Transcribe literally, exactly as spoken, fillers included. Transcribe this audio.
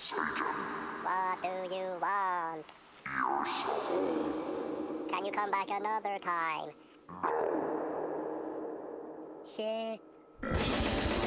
Satan. What do you want? Your soul. Can you come back another time? No. Shit.